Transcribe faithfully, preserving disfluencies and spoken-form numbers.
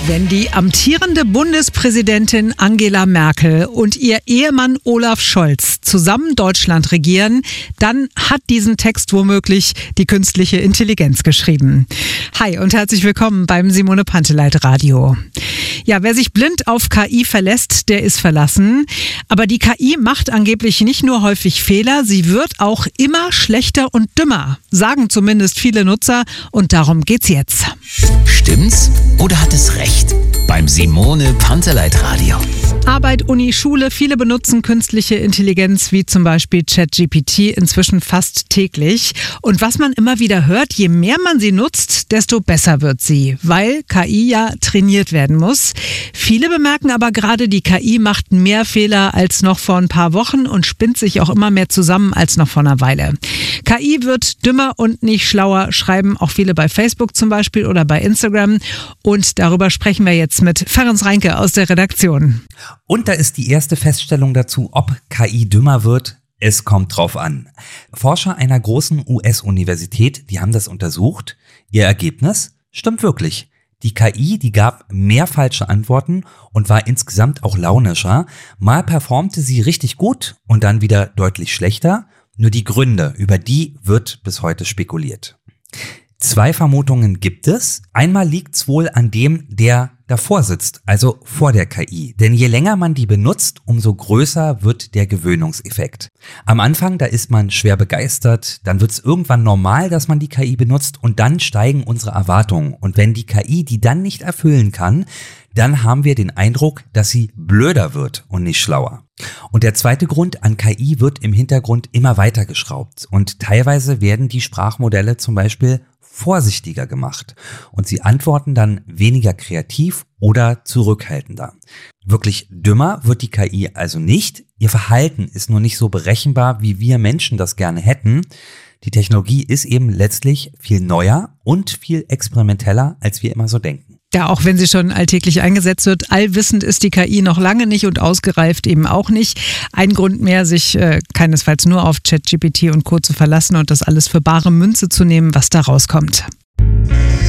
Wenn die amtierende Bundespräsidentin Angela Merkel und ihr Ehemann Olaf Scholz zusammen Deutschland regieren, dann hat diesen Text womöglich die künstliche Intelligenz geschrieben. Hi und herzlich willkommen beim Simone Panteleit Radio. Ja, wer sich blind auf K I verlässt, der ist verlassen. Aber die K I macht angeblich nicht nur häufig Fehler, sie wird auch immer schlechter und dümmer, sagen zumindest viele Nutzer, und darum geht's jetzt. Stimmt's oder hat es recht? Beim Simone Panteleit Radio. Arbeit, Uni, Schule, viele benutzen künstliche Intelligenz wie zum Beispiel ChatGPT inzwischen fast täglich. Und was man immer wieder hört, je mehr man sie nutzt, desto besser wird sie, weil K I ja trainiert werden muss. Viele bemerken aber gerade, die K I macht mehr Fehler als noch vor ein paar Wochen und spinnt sich auch immer mehr zusammen als noch vor einer Weile. K I wird dümmer und nicht schlauer, schreiben auch viele bei Facebook zum Beispiel oder bei Instagram. Und darüber sprechen wir jetzt mit Ferenc Reinke aus der Redaktion. Und da ist die erste Feststellung dazu, ob K I dümmer wird. Es kommt drauf an. Forscher einer großen U S-Universität, die haben das untersucht. Ihr Ergebnis stimmt wirklich. Die K I, die gab mehr falsche Antworten und war insgesamt auch launischer. Mal performte sie richtig gut und dann wieder deutlich schlechter. Nur die Gründe, über die wird bis heute spekuliert. Zwei Vermutungen gibt es. Einmal liegt's wohl an dem, der davor sitzt, also vor der K I. Denn je länger man die benutzt, umso größer wird der Gewöhnungseffekt. Am Anfang, da ist man schwer begeistert, dann wird's irgendwann normal, dass man die K I benutzt und dann steigen unsere Erwartungen. Und wenn die K I die dann nicht erfüllen kann, dann haben wir den Eindruck, dass sie blöder wird und nicht schlauer. Und der zweite Grund, an K I wird im Hintergrund immer weiter geschraubt und teilweise werden die Sprachmodelle zum Beispiel vorsichtiger gemacht und sie antworten dann weniger kreativ oder zurückhaltender. Wirklich dümmer wird die K I also nicht, ihr Verhalten ist nur nicht so berechenbar, wie wir Menschen das gerne hätten. Die Technologie ist eben letztlich viel neuer und viel experimenteller, als wir immer so denken. Ja, auch wenn sie schon alltäglich eingesetzt wird, allwissend ist die K I noch lange nicht und ausgereift eben auch nicht. Ein Grund mehr, sich äh, keinesfalls nur auf ChatGPT und Co. zu verlassen und das alles für bare Münze zu nehmen, was da rauskommt.